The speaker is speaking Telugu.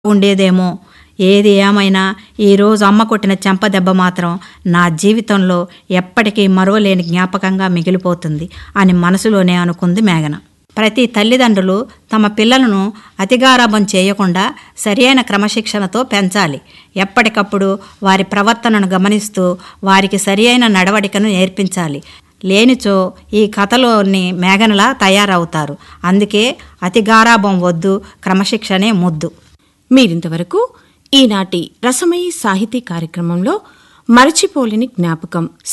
ఉండేదేమో. ఏది ఏమైనా ఈరోజు అమ్మ కొట్టిన చెంపదెబ్బ మాత్రం నా జీవితంలో ఎప్పటికీ మరువలేని జ్ఞాపకంగా మిగిలిపోతుంది అని మనసులోనే అనుకుంది మేఘన. ప్రతి తల్లిదండ్రులు తమ పిల్లలను అతిగారాబం చేయకుండా సరియైన క్రమశిక్షణతో పెంచాలి. ఎప్పటికప్పుడు వారి ప్రవర్తనను గమనిస్తూ వారికి సరియైన నడవడికను నేర్పించాలి. లేనిచో ఈ కథలోని మేఘనలా తయారవుతారు. అందుకే అతిగారాబం వద్దు, క్రమశిక్షణే ముద్దు. మీరింతవరకు ఈనాటి రసమయి సాహితీ కార్యక్రమంలో మరచిపోలేని జ్ఞాపకం